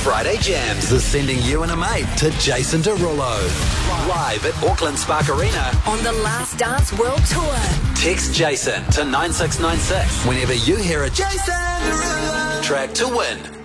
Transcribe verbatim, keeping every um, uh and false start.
Friday Jams is sending you and a mate to Jason Derulo. Live at Auckland Spark Arena on the Last Dance World Tour. Text Jason to nine six nine six whenever you hear a Jason Derulo track to win.